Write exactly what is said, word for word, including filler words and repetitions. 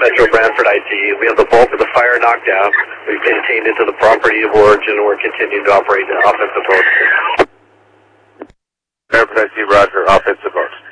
Metro Brantford I T. We have the bulk of the fire knocked down. We've contained it to the property of origin, and we're continuing to operate the offensive boats. Brantford I T, roger, offensive boats.